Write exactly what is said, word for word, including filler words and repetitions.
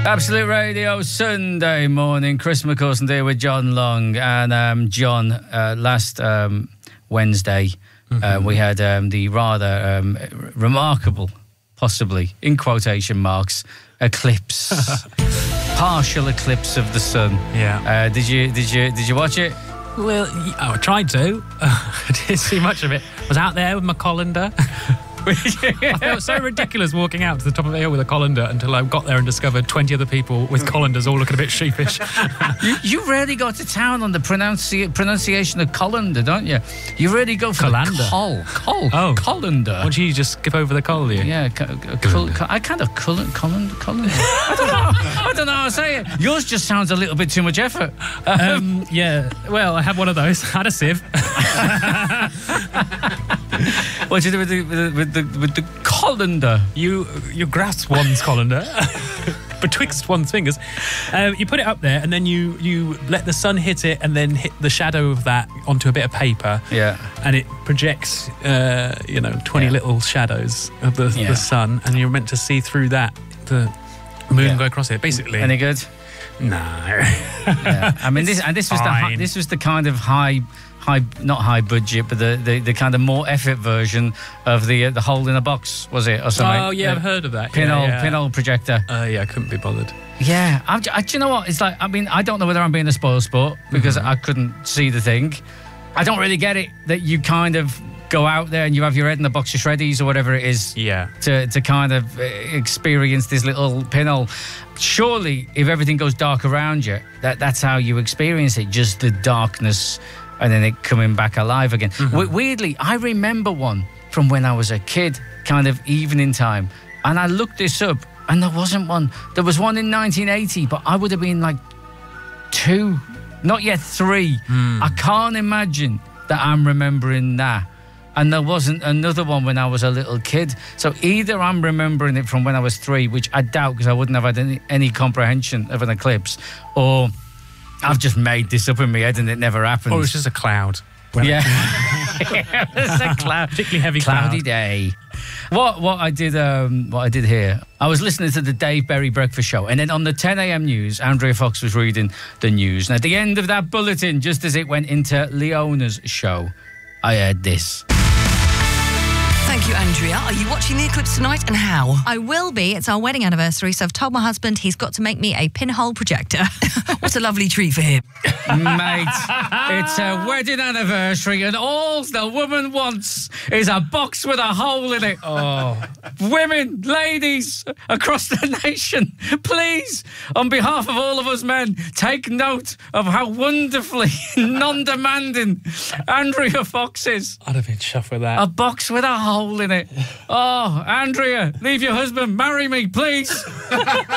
Absolute Radio, Sunday morning. Chris McCausland here with John Long. And um, John, uh, last um, Wednesday, mm-hmm. uh, we had um, the rather um, remarkable, possibly, in quotation marks, eclipse. Partial eclipse of the sun. Yeah. Uh, did you did you did you watch it? Well, I tried to. I didn't see much of it. I was out there with my colander. I thought it was so ridiculous walking out to the top of the hill with a colander until I got there and discovered twenty other people with colanders all looking a bit sheepish. you, you really go to town on the pronunci- pronunciation of colander, don't you? You really go for Colander. the col. Col. Oh. Colander. Would you just skip over the col, do you? Yeah. Co- co- col- co- I kind of colander. Colander. Colander. I don't know. I don't know how to say it. Yours just sounds a little bit too much effort. Um, yeah. Well, I had one of those. I had a sieve. What did you do with the, with the, with the, with the colander? You you grasp one's colander betwixt one's fingers. Um, you put it up there, and then you you let the sun hit it, and then hit the shadow of that onto a bit of paper. Yeah. And it projects, uh, you know, twenty yeah. little shadows of the, yeah. the sun, and you're meant to see through that the moon yeah. go across it. Basically. Any good? No. Yeah. I mean, this and this was fine. the hi- this was the kind of high. High, not high budget, but the, the, the kind of more effort version of the uh, the hole in a box, was it, or something? Oh yeah, uh, I've heard of that. Pinhole, yeah, yeah. pinhole projector. Uh, yeah, I couldn't be bothered. Yeah, I'm, I, do you know what? It's like, I mean, I don't know whether I'm being a spoil sport because mm-hmm. I couldn't see the thing. I don't really get it that you kind of go out there and you have your head in a box of shreddies or whatever it is. Yeah. To to kind of experience this little pinhole. Surely, if everything goes dark around you, that that's how you experience it. Just the darkness. And then it coming back alive again. Mm-hmm. W- weirdly, I remember one from when I was a kid, kind of evening time. And I looked this up, and there wasn't one. There was one in nineteen eighty, but I would have been like two, not yet three. Mm. I can't imagine that I'm remembering that. And there wasn't another one when I was a little kid. So either I'm remembering it from when I was three, which I doubt because I wouldn't have had any, any comprehension of an eclipse, or I've just made this up in my head and it never happened. Or it was just a cloud. Yeah. It's a cloud. Particularly heavy Cloudy cloud. day. What what I did um, what I did here, I was listening to the Dave Berry Breakfast Show, and then on the ten a.m. news, Andrea Fox was reading the news. And at the end of that bulletin, just as it went into Leona's show, I heard this. Thank you, Andrea. Are you watching the eclipse tonight, and how? I will be. It's our wedding anniversary, so I've told my husband he's got to make me a pinhole projector. What a lovely treat for him. Mate, it's a wedding anniversary and all the woman wants is a box with a hole in it. Oh, women, ladies across the nation, please, on behalf of all of us men, take note of how wonderfully non-demanding Andrea Fox is. I'd have been chuffed with that. A box with a hole in it. Oh, Andrea, leave your husband, marry me, please.